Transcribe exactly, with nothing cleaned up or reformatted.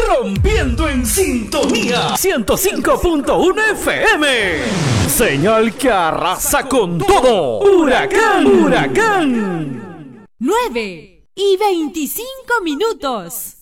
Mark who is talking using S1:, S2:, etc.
S1: rompiendo en sintonía ciento cinco punto uno F M. Señal que arrasa con todo. Huracán, huracán.
S2: nueve y veinticinco minutos.